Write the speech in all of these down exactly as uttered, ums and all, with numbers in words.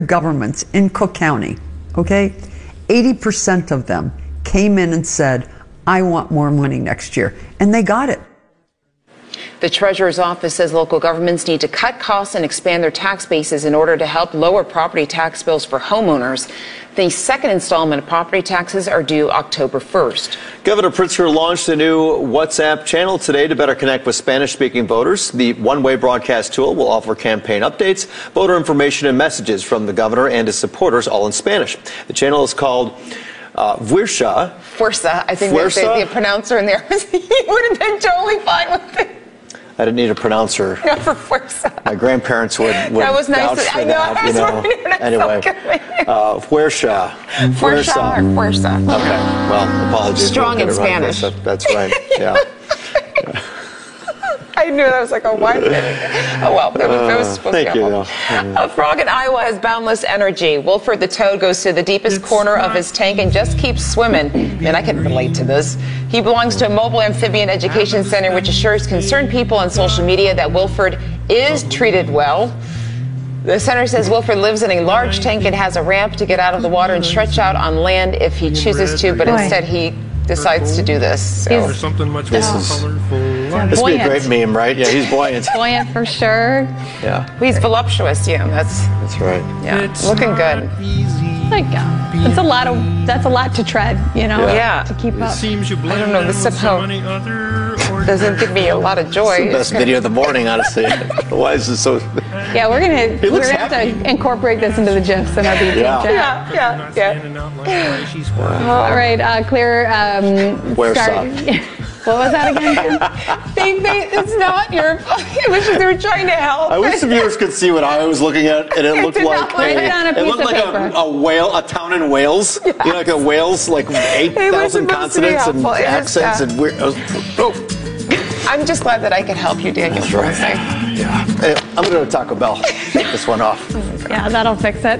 governments in Cook County, okay, eighty percent of them came in and said, I want more money next year. And they got it. The Treasurer's Office says local governments need to cut costs and expand their tax bases in order to help lower property tax bills for homeowners. The second installment of property taxes are due October first. Governor Pritzker launched a new WhatsApp channel today to better connect with Spanish-speaking voters. The one-way broadcast tool will offer campaign updates, voter information, and messages from the governor and his supporters, all in Spanish. The channel is called uh, Fuerza. Fuerza. I think Fuerza? The, the, the pronouncer in there, he would have been totally fine with it. I didn't need a pronouncer. No, for Fuerza. My grandparents would, would that was nice. vouch for I know, that. I was you know. wondering, Anyway, so uh, Fuerza. Fuerza or Fuerza. Okay. Well, apologies. Strong in Spanish. Right. That's right. Yeah. yeah. I knew that. I was like, oh, why did it? Oh, well, that was, that was supposed Thank to you. help. A frog in Iowa has boundless energy. Wilford the toad goes to the deepest it's corner of his tank and just keeps swimming. And I can relate to this. He belongs to a mobile amphibian education center, which assures concerned people on social media that Wilford is treated well. The center says Wilford lives in a large tank and has a ramp to get out of the water and stretch out on land if he chooses to, but instead he decides to do this. So. Or something much this more is, colorful. Yeah, this would be a great meme, right? Yeah, he's buoyant. Buoyant for sure. Yeah. He's voluptuous, yeah. That's that's right. Yeah, it's looking good. Like, uh, it's a lot of that's a lot to tread, you know. Yeah. yeah. To keep up. Seems you I don't know. This somehow doesn't give me a lot of joy. It's the best video of the morning, honestly. Why is this so? Yeah, we're gonna we're gonna have to incorporate this into the GIFs in our B T yeah. chat. Yeah, yeah, yeah. Wow. All right, uh, clear. Um, Where's start. What was that again? they, they, it's not your. It was just they were trying to help. I wish the viewers could see what I was looking at, and it looked it like a, a, it looked like a, a whale, a town in Wales. Yes. You know, like a Wales, like eight thousand consonants and accents yeah. and weird. Oh. I'm just glad that I could help you, Daniel. That's right. Yeah. Hey, I'm going to go to Taco Bell. Take this one off. Yeah, that'll fix it.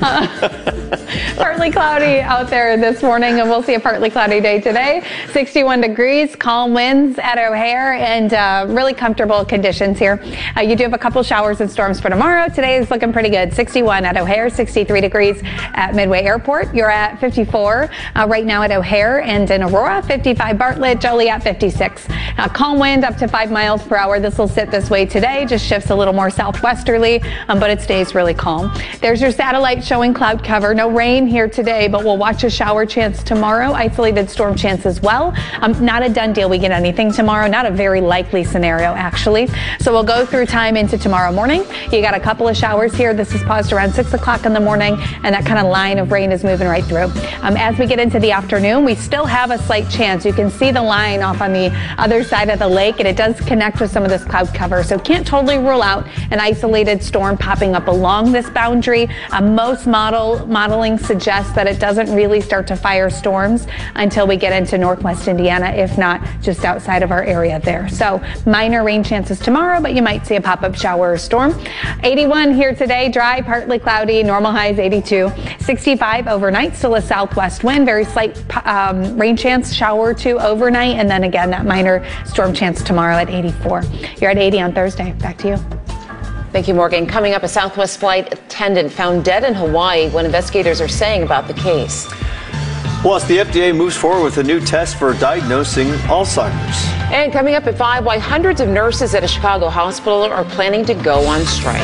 Uh, partly cloudy out there this morning, and we'll see a partly cloudy day today. sixty-one degrees, calm winds at O'Hare, and uh, really comfortable conditions here. Uh, you do have a couple showers and storms for tomorrow. Today is looking pretty good. sixty-one at O'Hare, sixty-three degrees at Midway Airport. You're at fifty-four uh, right now at O'Hare and in Aurora, fifty-five Bartlett, Joliet fifty-six. Uh, calm wind up to five miles per hour. This will sit this way today, just shifts a little more southwesterly, um, but it stays really calm. There's your satellite showing cloud cover. No rain here today, but we'll watch a shower chance tomorrow. Isolated storm chance as well. Um, not a done deal we get anything tomorrow. Not a very likely scenario, actually. So we'll go through time into tomorrow morning. You got a couple of showers here. This is paused around six o'clock in the morning, and that kind of line of rain is moving right through. Um, as we get into the afternoon, we still have a slight chance. You can see the line off on the other side of the lake, and it does connect with some of this cloud cover. So can't totally rule out an isolated storm popping up along this boundary. Uh, most model modeling suggests that it doesn't really start to fire storms until we get into northwest Indiana, if not just outside of our area there. So minor rain chances tomorrow, but you might see a pop-up shower or storm. eighty-one here today, dry, partly cloudy, normal highs eighty-two. sixty-five overnight, still a southwest wind, very slight um, rain chance, shower or two overnight, and then again that minor storm chance tomorrow at eighty-four. You're at eighty on Thursday. Back to you. Thank you, Morgan. Coming up, a Southwest flight attendant found dead in Hawaii. What investigators are saying about the case. Plus, the F D A moves forward with a new test for diagnosing Alzheimer's. And coming up at five, why hundreds of nurses at a Chicago hospital are planning to go on strike.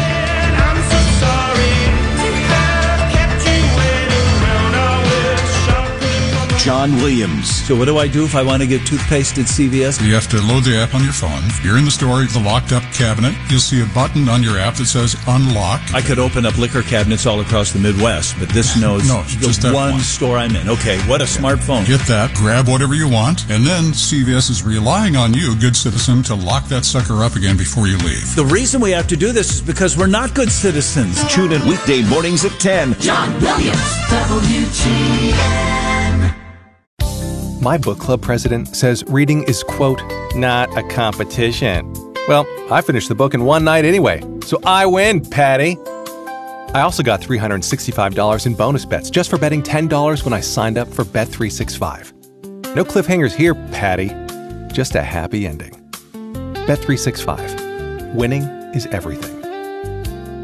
John Williams. So what do I do if I want to get toothpaste at C V S? You have to load the app on your phone. You're in the store, the locked up cabinet. You'll see a button on your app that says unlock. I could open up liquor cabinets all across the Midwest, but this knows no, the just that one, one store I'm in. Okay, what a smartphone. Get that, grab whatever you want, and then C V S is relying on you, good citizen, to lock that sucker up again before you leave. The reason we have to do this is because we're not good citizens. Tune in weekday mornings at ten. John Williams, W G N. My book club president says reading is, quote, not a competition. Well, I finished the book in one night anyway, so I win, Patty. I also got three hundred sixty-five dollars in bonus bets just for betting ten dollars when I signed up for Bet three sixty-five. No cliffhangers here, Patty. Just a happy ending. Bet three sixty-five. Winning is everything.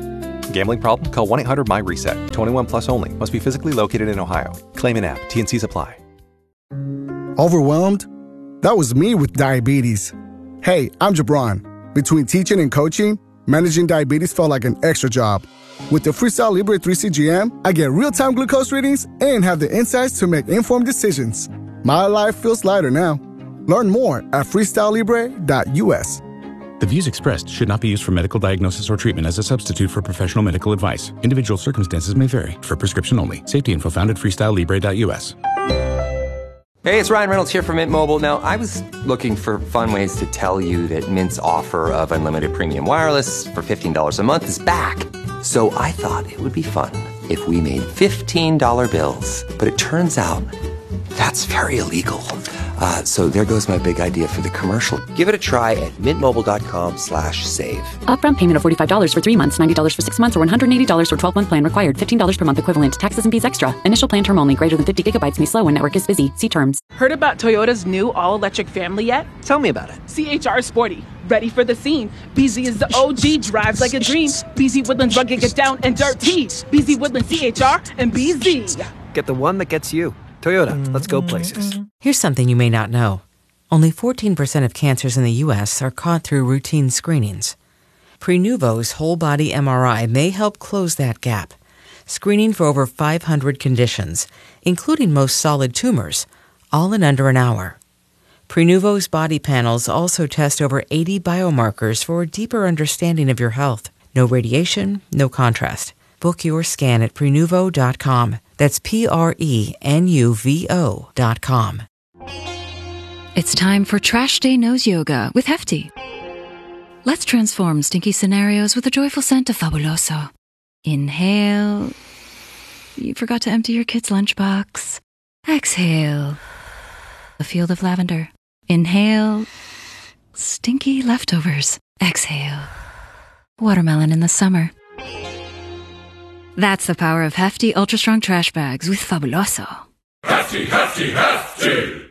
Gambling problem? Call one eight hundred M Y reset. twenty-one plus only. Must be physically located in Ohio. Claim in app. T N Cs apply. Overwhelmed? That was me with diabetes. Hey, I'm Jabron. Between teaching and coaching, managing diabetes felt like an extra job. With the Freestyle Libre three C G M, I get real-time glucose readings and have the insights to make informed decisions. My life feels lighter now. Learn more at freestyle libre dot U S. The views expressed should not be used for medical diagnosis or treatment as a substitute for professional medical advice. Individual circumstances may vary. For prescription only. Safety info found at freestyle libre dot U S. Hey, it's Ryan Reynolds here from Mint Mobile. Now, I was looking for fun ways to tell you that Mint's offer of unlimited premium wireless for fifteen dollars a month is back. So I thought it would be fun if we made fifteen dollar bills. But it turns out that's very illegal. Uh, so there goes my big idea for the commercial. Give it a try at mintmobile.com slash save. Upfront payment of forty-five dollars for three months, ninety dollars for six months, or one hundred eighty dollars for twelve-month plan required. fifteen dollars per month equivalent. Taxes and fees extra. Initial plan term only. Greater than fifty gigabytes may slow when network is busy. See terms. Heard about Toyota's new all-electric family yet? Tell me about it. C H R Sporty. Ready for the scene. B Z is the O G. Drives like a dream. B Z Woodlands rugged, get down and dirty. B Z Woodlands C H R and B Z. Get the one that gets you. Toyota. Let's go places. Here's something you may not know. Only fourteen percent of cancers in the U S are caught through routine screenings. Prenuvo's whole-body M R I may help close that gap, screening for over five hundred conditions, including most solid tumors, all in under an hour. Prenuvo's body panels also test over eighty biomarkers for a deeper understanding of your health. No radiation, no contrast. Book your scan at prenuvo dot com. That's P R E N U V O dot com. It's time for Trash Day Nose Yoga with Hefty. Let's transform stinky scenarios with the joyful scent of Fabuloso. Inhale. You forgot to empty your kid's lunchbox. Exhale. A field of lavender. Inhale. Stinky leftovers. Exhale. Watermelon in the summer. That's the power of Hefty Ultra Strong Trash Bags with Fabuloso. Hefty, hefty, hefty!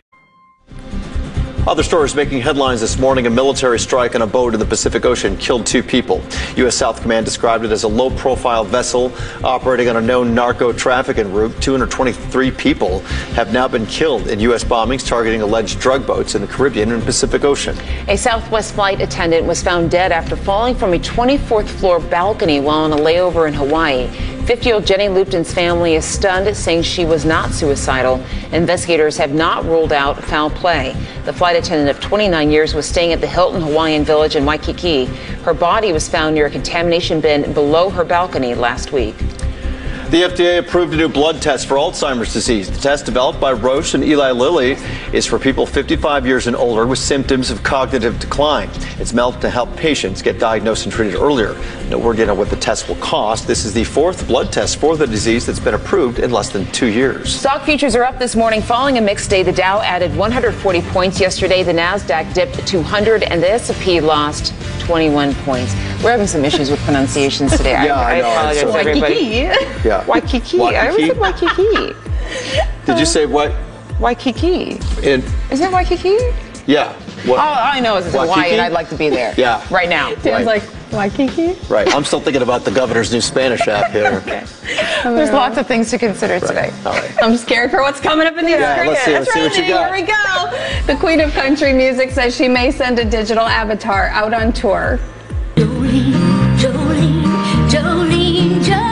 Other stories making headlines this morning. A military strike on a boat in the Pacific Ocean killed two people. U S South Command described it as a low-profile vessel operating on a known narco-trafficking route. two hundred twenty-three people have now been killed in U S bombings targeting alleged drug boats in the Caribbean and Pacific Ocean. A Southwest flight attendant was found dead after falling from a twenty-fourth floor balcony while on a layover in Hawaii. fifty-year-old Jenny Lupton's family is stunned, saying she was not suicidal. Investigators have not ruled out foul play. The flight attendant of twenty-nine years was staying at the Hilton Hawaiian Village in Waikiki. Her body was found near a contamination bin below her balcony last week. The F D A approved a new blood test for Alzheimer's disease. The test, developed by Roche and Eli Lilly, is for people fifty-five years and older with symptoms of cognitive decline. It's meant to help patients get diagnosed and treated earlier. No word yet on what the test will cost. This is the fourth blood test for the disease that's been approved in less than two years. Stock futures are up this morning following a mixed day. The Dow added one hundred forty points yesterday. The Nasdaq dipped two hundred, and the S and P lost twenty-one points. We're having some issues with pronunciations today. Yeah, I, I, I know. apologize to everybody. Yeah. Waikiki. Waikiki. I always said Waikiki. Did you say what? Waikiki. In, Isn't it Waikiki? yeah. What? All I know is it's Waikiki? Hawaii, and I'd like to be there. Yeah. Right now. Dan's like, Waikiki? Right. I'm still thinking about the governor's new Spanish app here. Okay. There's lots of things to consider Right. today. All right. I'm scared for what's coming up in the Yeah, screen. let's see- That's let's see what you right, got. Here we go. The Queen of Country Music says she may send a digital avatar out on tour. Jolene, Jolene, Jolene, Jolene.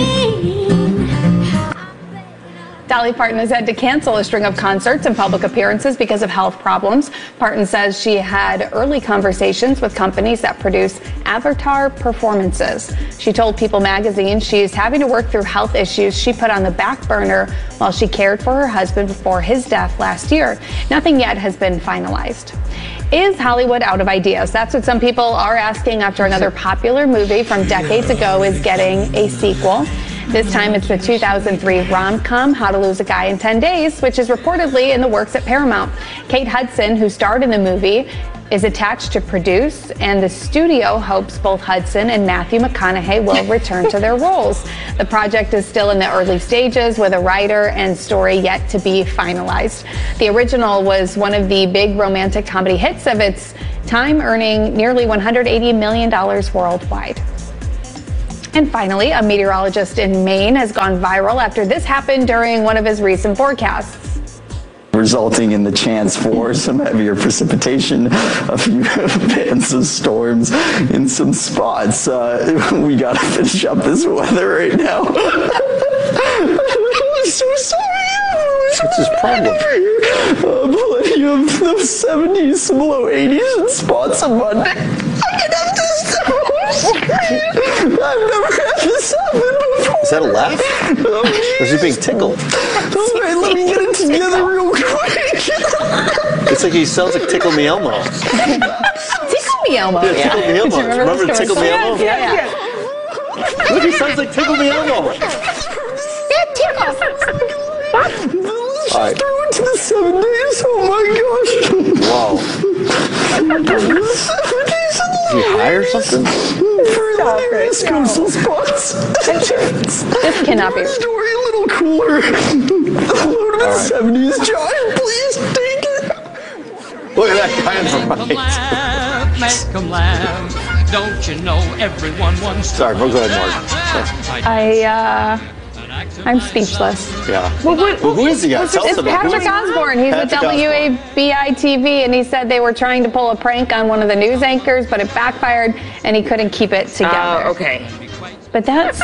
Dolly Parton has had to cancel a string of concerts and public appearances because of health problems. Parton says she had early conversations with companies that produce avatar performances. She told People magazine she's having to work through health issues she put on the back burner while she cared for her husband before his death last year. Nothing yet has been finalized. Is Hollywood out of ideas? That's what some people are asking after another popular movie from decades ago is getting a sequel. This time it's the two thousand three rom-com How to Lose a Guy in ten days, which is reportedly in the works at Paramount. Kate Hudson, who starred in the movie, is attached to produce, and the studio hopes both Hudson and Matthew McConaughey will return to their roles. The project is still in the early stages with a writer and story yet to be finalized. The original was one of the big romantic comedy hits of its time, earning nearly one hundred eighty million dollars worldwide. And finally, a meteorologist in Maine has gone viral after this happened during one of his recent forecasts, resulting in the chance for some heavier precipitation, a few bands of storms in some spots. Uh, we got to finish up this weather right now. I'm so sorry. What's his problem? Uh, plenty of those seventies, some low eighties, and spots on Monday. I can have this so I've never had this happen before. Is that a laugh? Oh, or is he being tickled? All right, let me get it together real quick. It's like he sounds like Tickle Me Elmo. Tickle Me Elmo. Yeah, Tickle Me Elmo. Do you remember, remember the Tickle Me Elmo? Yeah, yeah. yeah. Look, he sounds like Tickle Me Elmo. Yeah, tickle. All right. Through into the seventies. Oh my gosh. Wow. the seventies. Is he high or something? For West coastal spots. This cannot be. Story a little cooler. Low to the seventies. Josh, please take it. Look at that guy on the Make 'em laugh, make 'em laugh. Don't you know everyone wants to. Sorry, we'll go ahead, Mark. I, uh, I'm speechless. Yeah. Well, what, well, who is he? It's Tell us about Patrick him. Osborne. He's Patrick with W A B I T V, and he said they were trying to pull a prank on one of the news anchors, but it backfired, and he couldn't keep it together. Oh, okay. But that's...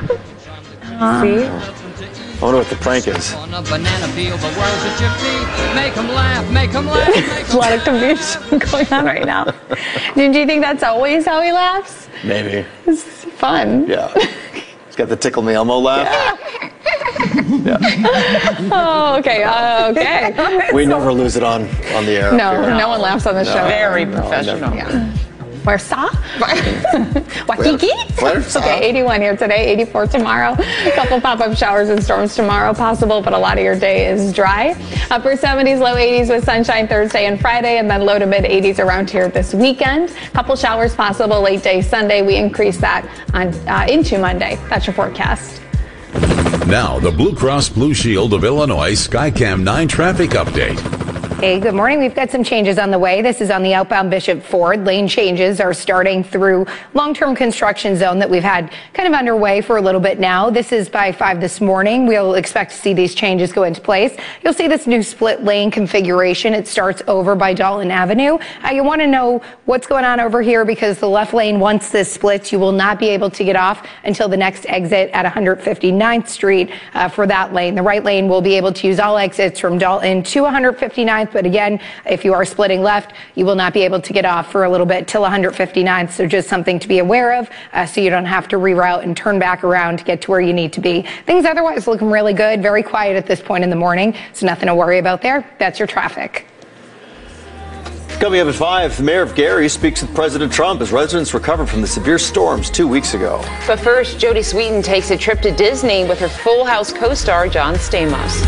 Uh, See? I wonder what the prank is. On a banana peel, the world's at your feet. Make 'em laugh, make 'em laugh, make 'em There's a lot of confusion going on right now. Do you think that's always how he laughs? Maybe. It's fun. Yeah. He's got the Tickle Me Elmo laugh. Yeah. Oh, okay. Uh, okay. We never lose it on, on the air. No, up here. no one laughs on the No. show. Very No, professional. never. Yeah. Where's Sa? Waikiki? Where's Sa? Okay, eighty-one here today, eighty-four tomorrow. A couple pop-up showers and storms tomorrow possible, but a lot of your day is dry. Upper seventies, low eighties with sunshine Thursday and Friday, and then low to mid eighties around here this weekend. Couple showers possible late day Sunday. We increase that on uh, into Monday. That's your forecast. Now, the Blue Cross Blue Shield of Illinois Skycam nine traffic update. Hey, good morning. We've got some changes on the way. This is on the outbound Bishop Ford. Lane changes are starting through long-term construction zone that we've had kind of underway for a little bit now. This is by five this morning. We'll expect to see these changes go into place. You'll see this new split lane configuration. It starts over by Dalton Avenue. Uh, you want to know what's going on over here because the left lane, once this splits, you will not be able to get off until the next exit at one fifty-ninth Street uh, for that lane. The right lane will be able to use all exits from Dalton to one fifty-ninth. But again, if you are splitting left, you will not be able to get off for a little bit till one fifty-ninth. So just something to be aware of uh, so you don't have to reroute and turn back around to get to where you need to be. Things otherwise looking really good, very quiet at this point in the morning. So nothing to worry about there. That's your traffic. Coming up at five, the mayor of Gary speaks with President Trump as residents recover from the severe storms two weeks ago. But first, Jodie Sweetin takes a trip to Disney with her Full House co-star John Stamos.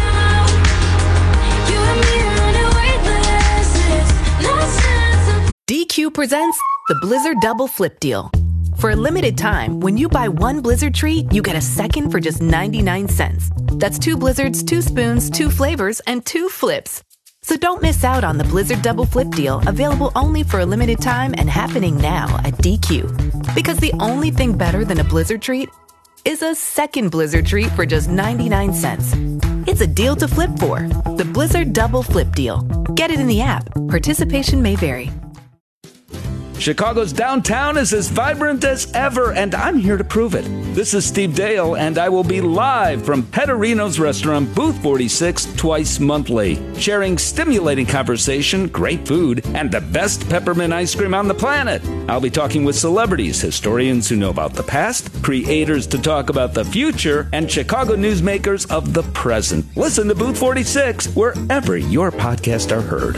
D Q presents the Blizzard Double Flip Deal. For a limited time, when you buy one Blizzard treat, you get a second for just ninety-nine cents. That's two Blizzards, two spoons, two flavors, and two flips. So don't miss out on the Blizzard Double Flip Deal, available only for a limited time and happening now at D Q. Because the only thing better than a Blizzard treat is a second Blizzard treat for just ninety-nine cents. It's a deal to flip for. The Blizzard Double Flip Deal. Get it in the app. Participation may vary. Chicago's downtown is as vibrant as ever, and I'm here to prove it. This is Steve Dale, and I will be live from Petterino's restaurant, Booth forty-six, twice monthly, sharing stimulating conversation, great food, and the best peppermint ice cream on the planet. I'll be talking with celebrities, historians who know about the past, creators to talk about the future, and Chicago newsmakers of the present. Listen to Booth forty-six wherever your podcasts are heard.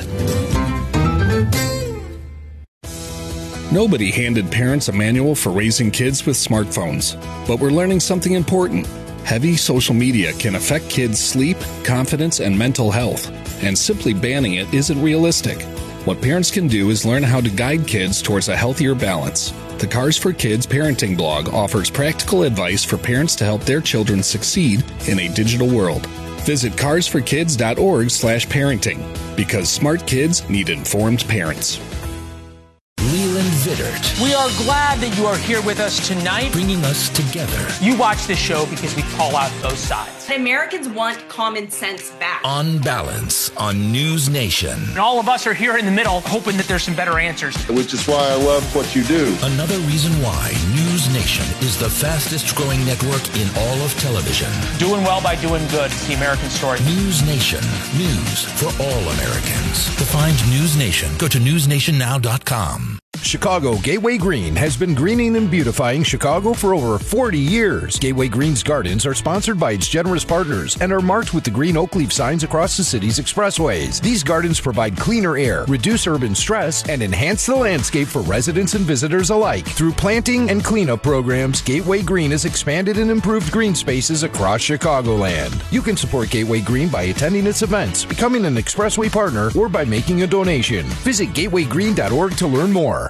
Nobody handed parents a manual for raising kids with smartphones, but we're learning something important. Heavy social media can affect kids' sleep, confidence, and mental health, and simply banning it isn't realistic. What parents can do is learn how to guide kids towards a healthier balance. The Cars for Kids parenting blog offers practical advice for parents to help their children succeed in a digital world. Visit cars for kids dot org slash parenting, because smart kids need informed parents. Leland Vittert. We are glad that you are here with us tonight. Bringing us together. You watch this show because we call out both sides. Americans want common sense back. On Balance on News Nation. And all of us are here in the middle hoping that there's some better answers. Which is why I love what you do. Another reason why News Nation is the fastest growing network in all of television. Doing well by doing good. It's the American story. News Nation. News for all Americans. To find News Nation, go to news nation now dot com. Chicago Gateway Green has been greening and beautifying Chicago for over forty years. Gateway Green's gardens are sponsored by its generous partners and are marked with the green oak leaf signs across the city's expressways. These gardens provide cleaner air, reduce urban stress, and enhance the landscape for residents and visitors alike. Through planting and cleanup programs, Gateway Green has expanded and improved green spaces across Chicagoland. You can support Gateway Green by attending its events, becoming an expressway partner, or by making a donation. Visit gateway green dot org to learn more.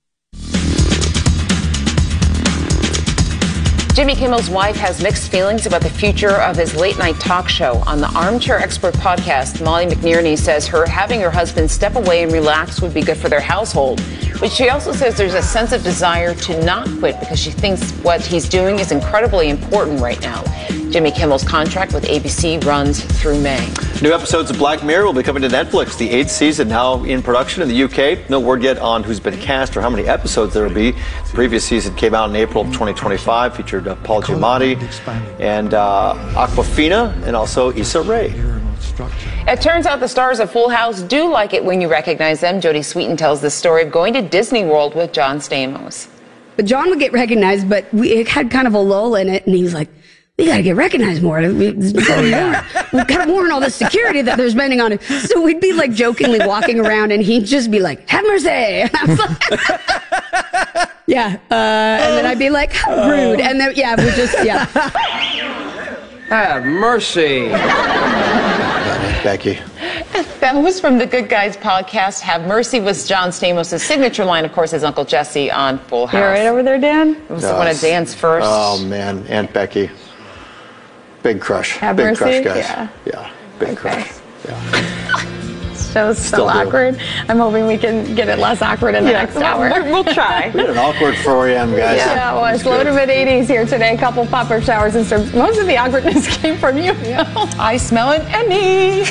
Jimmy Kimmel's wife has mixed feelings about the future of his late-night talk show. On the Armchair Expert podcast, Molly McNearney says her having her husband step away and relax would be good for their household. But she also says there's a sense of desire to not quit because she thinks what he's doing is incredibly important right now. Jimmy Kimmel's contract with A B C runs through May. New episodes of Black Mirror will be coming to Netflix. The eighth season now in production in the U K. No word yet on who's been cast or how many episodes there will be. The previous season came out in April of twenty twenty-five, featured uh, Paul Giamatti and uh, Awkwafina and also Issa Rae. It turns out the stars of Full House do like it when you recognize them. Jodie Sweetin tells the story of going to Disney World with John Stamos. But John would get recognized, but we it had kind of a lull in it, and he was like, we got to get recognized more. We've got to warn all this security that they're spending on it. So we'd be like jokingly walking around and he'd just be like, have mercy. And I was like, yeah. Uh, and then I'd be like, how rude. And then, yeah, we just, yeah. Have mercy. Becky. That was from the Good Guys podcast. Have Mercy was John Stamos' signature line, of course, his Uncle Jesse on Full House. You're right over there, Dan? It was the one of Dan's first. Oh, man. Aunt Becky. Big crush. Have big Mercy? crush, guys. Yeah. Yeah. Big okay. crush. Yeah. Show's so Still do. awkward. I'm hoping we can get it less awkward in the Yeah, next hour. We'll try. We had an awkward four a.m., guys. Yeah, it was. Low to mid eighties here today. A couple pop-up showers and storms. Most of the awkwardness came from you. Yeah. I smell an Emmy.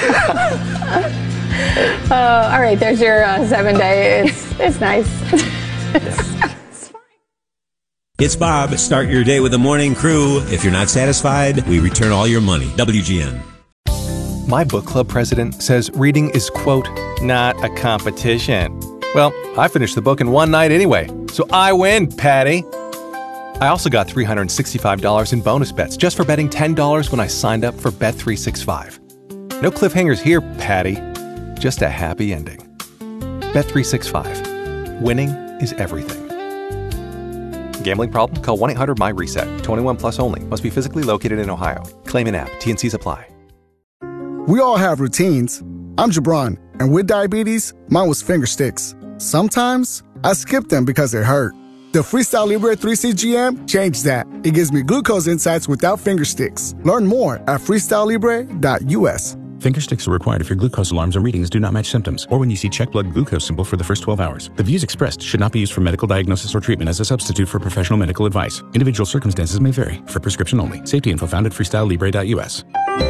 uh, all right, there's your uh, seven day. It's it's nice. Yeah. It's Bob. Start your day with the morning crew. If you're not satisfied, we return all your money. W G N. My book club president says reading is, quote, not a competition. Well, I finished the book in one night anyway, so I win, Patty. I also got three hundred sixty-five dollars in bonus bets just for betting ten dollars when I signed up for Bet three sixty-five. No cliffhangers here, Patty. Just a happy ending. Bet three sixty-five. Winning is everything. Gambling problem? Call one eight hundred my reset. twenty-one plus only. Must be physically located in Ohio. Claim an app. T N Cs apply. We all have routines. I'm Jabron, and with diabetes, mine was finger sticks. Sometimes I skip them because they hurt. The Freestyle Libre three C G M changed that. It gives me glucose insights without finger sticks. Learn more at freestyle libre dot U S. Finger sticks are required if your glucose alarms and readings do not match symptoms, or when you see check blood glucose symbol for the first twelve hours. The views expressed should not be used for medical diagnosis or treatment as a substitute for professional medical advice. Individual circumstances may vary. For prescription only. Safety info found at freestyle libre dot U S.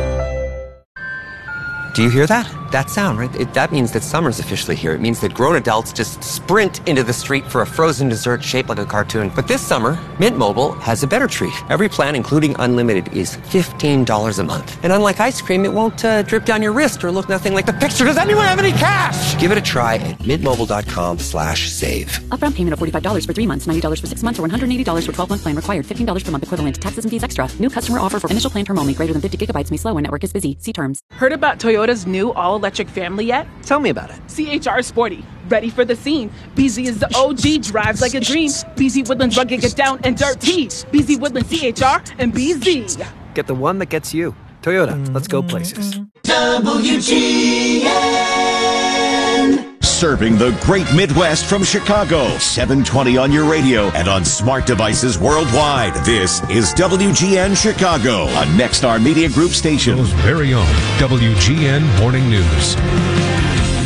Do you hear that? That sound, right? It, that means that summer's officially here. It means that grown adults just sprint into the street for a frozen dessert shaped like a cartoon. But this summer, Mint Mobile has a better treat. Every plan, including unlimited, is fifteen dollars a month. And unlike ice cream, it won't uh, drip down your wrist or look nothing like the picture. Does anyone have any cash? Give it a try at mintmobile.com slash save. Upfront payment of forty-five dollars for three months, ninety dollars for six months, or one hundred eighty dollars for twelve-month plan required. fifteen dollars per month equivalent. Taxes and fees extra. New customer offer for initial plan term only. Greater than fifty gigabytes may slow when network is busy. See terms. Heard about Toyota's new all-electric Family yet? Tell me about it. C H R Sporty. Ready for the scene. B Z is the O G, drives like a dream. B Z Woodlands rugged, get down and dirty. B Z Woodlands C H R and B Z. Get the one that gets you. Toyota, let's go places. W G N. Serving the great Midwest from Chicago. seven twenty on your radio and on smart devices worldwide. This is W G N Chicago, a Nexstar Media Group station. Very own W G N Morning News.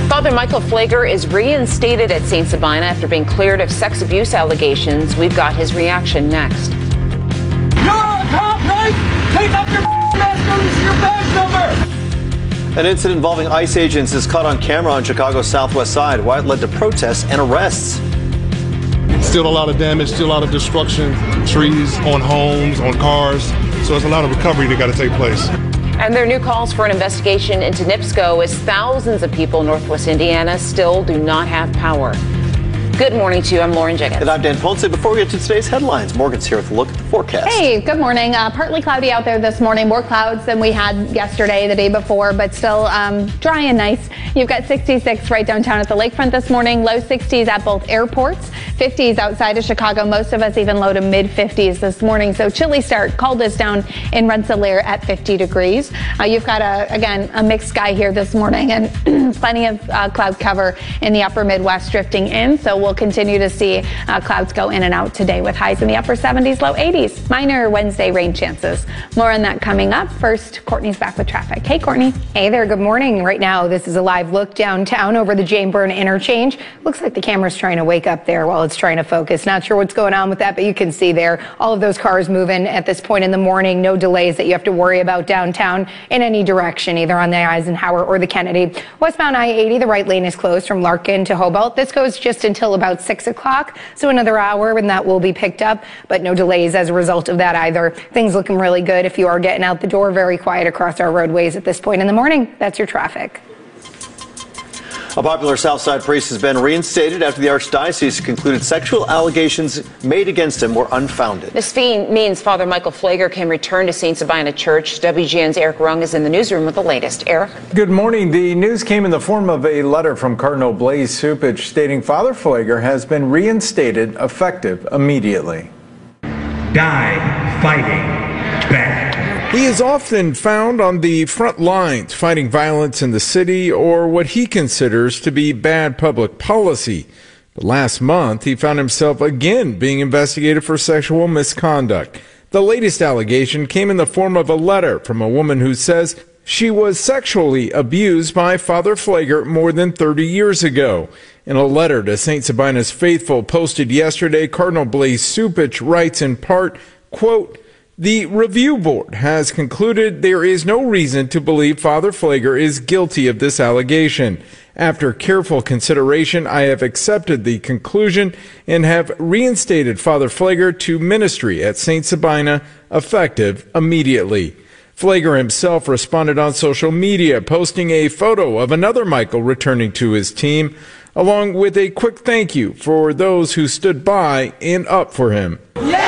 Father Michael Pfleger is reinstated at Saint Sabina after being cleared of sex abuse allegations. We've got his reaction next. You're a cop, right? Take off your mask, notice your badge number. An incident involving ICE agents is caught on camera on Chicago's southwest side. Why it led to protests and arrests. Still a lot of damage, still a lot of destruction, trees on homes, on cars. So there's a lot of recovery that got to take place. And there are new calls for an investigation into NIPSCO as thousands of people in Northwest Indiana still do not have power. Good morning to you. I'm Lauren Jenkins. And I'm Dan Ponce. Before we get to today's headlines, Morgan's here with a look at the forecast. Hey, good morning. Uh, partly cloudy out there this morning. More clouds than we had yesterday, the day before, but still um, dry and nice. You've got sixty-six right downtown at the lakefront this morning. Low sixties at both airports. fifties outside of Chicago. Most of us even low to mid fifties this morning. So chilly start. Called us down in Rensselaer at fifty degrees. Uh, you've got, a, again, a mixed sky here this morning and plenty of uh, cloud cover in the upper Midwest drifting in. So we'll continue to see uh, clouds go in and out today with highs in the upper seventies, low eighties. Minor Wednesday rain chances. More on that coming up. First, Courtney's back with traffic. Hey, Courtney. Hey there. Good morning. Right now, this is a live look downtown over the Jane Byrne interchange. Looks like the camera's trying to wake up there while it's trying to focus. Not sure what's going on with that, but you can see there all of those cars moving at this point in the morning. No delays that you have to worry about downtown in any direction, either on the Eisenhower or the Kennedy. Westbound I eighty, the right lane is closed from Larkin to Hobart. This goes just until about six o'clock, so another hour, and that will be picked up, but no delays as a result of that either. Things looking really good if you are getting out the door. Very quiet across our roadways at this point in the morning. That's your traffic. A popular Southside priest has been reinstated after the Archdiocese concluded sexual allegations made against him were unfounded. This means Father Michael Pfleger can return to Saint Sabina Church. W G N's Eric Rung is in the newsroom with the latest. Eric? Good morning. The news came in the form of a letter from Cardinal Blaise Cupich stating Father Pfleger has been reinstated effective immediately. Die fighting back. He is often found on the front lines fighting violence in the city or what he considers to be bad public policy. But last month, he found himself again being investigated for sexual misconduct. The latest allegation came in the form of a letter from a woman who says she was sexually abused by Father Pfleger more than thirty years ago. In a letter to Saint Sabina's faithful posted yesterday, Cardinal Blaise Cupich writes in part, quote, "The review board has concluded there is no reason to believe Father Pfleger is guilty of this allegation. After careful consideration, I have accepted the conclusion and have reinstated Father Pfleger to ministry at Saint Sabina, effective immediately." Pfleger himself responded on social media, posting a photo of another Michael returning to his team, along with a quick thank you for those who stood by and up for him.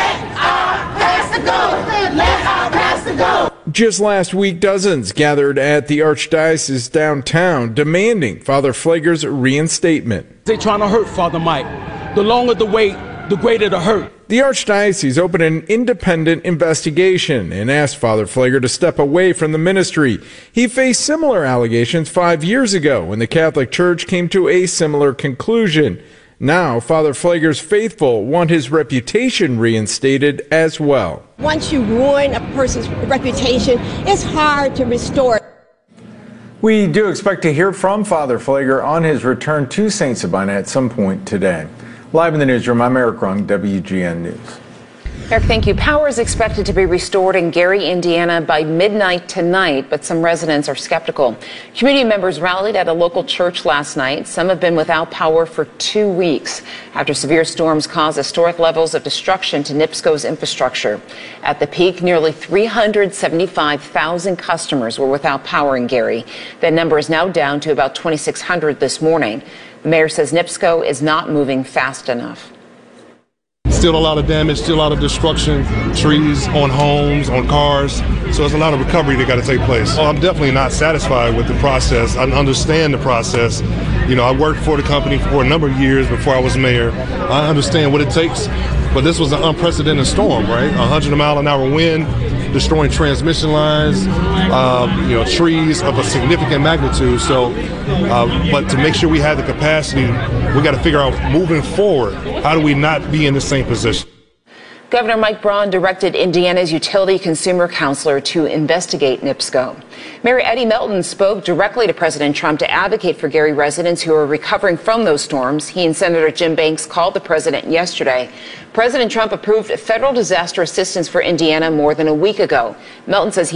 Just last week, dozens gathered at the Archdiocese downtown demanding Father Pfleger's reinstatement. They're trying to hurt Father Mike. The longer the wait, the greater the hurt. The Archdiocese opened an independent investigation and asked Father Pfleger to step away from the ministry. He faced similar allegations five years ago when the Catholic Church came to a similar conclusion. Now, Father Pfleger's faithful want his reputation reinstated as well. Once you ruin a person's reputation, it's hard to restore it. We do expect to hear from Father Pfleger on his return to Saint Sabina at some point today. Live in the newsroom, I'm Eric Rung, W G N News. Eric, thank you. Power is expected to be restored in Gary, Indiana by midnight tonight, but some residents are skeptical. Community members rallied at a local church last night. Some have been without power for two weeks after severe storms caused historic levels of destruction to NIPSCO's infrastructure. At the peak, nearly three hundred seventy-five thousand customers were without power in Gary. That number is now down to about twenty-six hundred this morning. The mayor says NIPSCO is not moving fast enough. Still a lot of damage, still a lot of destruction, trees on homes, on cars. So there's a lot of recovery that got to take place. Well, I'm definitely not satisfied with the process. I understand the process. You know, I worked for the company for a number of years before I was mayor. I understand what it takes, but this was an unprecedented storm, right? one hundred mile an hour wind, destroying transmission lines, uh, you know, trees of a significant magnitude. So, uh, but to make sure we have the capacity, we got to figure out moving forward, how do we not be in the same position? Governor Mike Braun directed Indiana's utility consumer counselor to investigate NIPSCO. Mayor Eddie Melton spoke directly to President Trump to advocate for Gary residents who are recovering from those storms. He and Senator Jim Banks called the president yesterday. President Trump approved federal disaster assistance for Indiana more than a week ago. Melton says he